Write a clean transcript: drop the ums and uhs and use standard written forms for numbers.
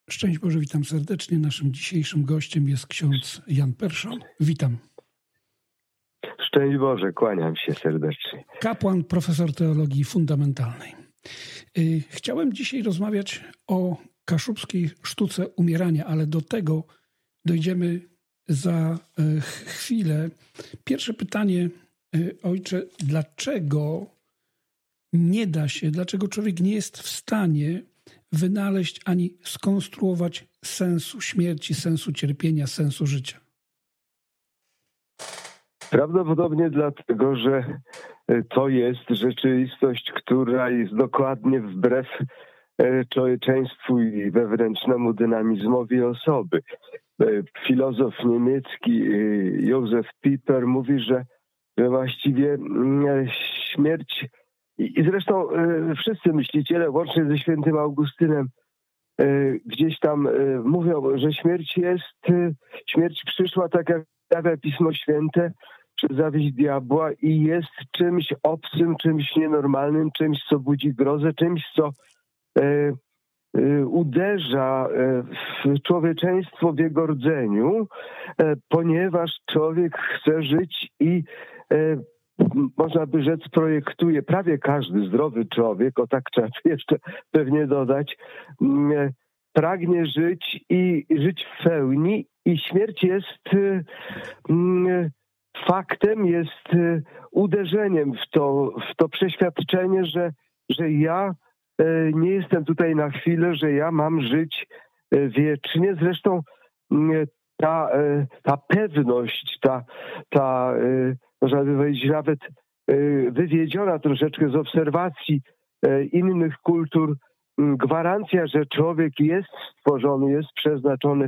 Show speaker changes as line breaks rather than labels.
Szczęść Boże, witam serdecznie. Naszym dzisiejszym gościem jest ksiądz Jan Perszon. Witam.
Szczęść Boże, kłaniam się serdecznie.
Kapłan, profesor teologii fundamentalnej. Chciałem dzisiaj rozmawiać o kaszubskiej sztuce umierania, ale do tego dojdziemy za chwilę. Pierwsze pytanie, ojcze, dlaczego człowiek nie jest w stanie wynaleźć ani skonstruować sensu śmierci, sensu cierpienia, sensu życia?
Prawdopodobnie dlatego, że to jest rzeczywistość, która jest dokładnie wbrew człowieczeństwu i wewnętrznemu dynamizmowi osoby. Filozof niemiecki Józef Pieper mówi, że właściwie śmierć, i zresztą wszyscy myśliciele, łącznie ze świętym Augustynem, gdzieś tam mówią, że śmierć przyszła, tak jak stawia Pismo Święte, przez zawiść diabła i jest czymś obcym, czymś nienormalnym, czymś, co budzi grozę, czymś, co uderza w człowieczeństwo w jego rdzeniu, ponieważ człowiek chce żyć i można by rzec projektuje, prawie każdy zdrowy człowiek, o tak trzeba jeszcze pewnie dodać, pragnie żyć i żyć w pełni i śmierć jest faktem, jest uderzeniem w to przeświadczenie, że ja nie jestem tutaj na chwilę, że ja mam żyć wiecznie. Zresztą ta pewność, ta można by powiedzieć nawet wywiedziona troszeczkę z obserwacji innych kultur, gwarancja, że człowiek jest stworzony, jest przeznaczony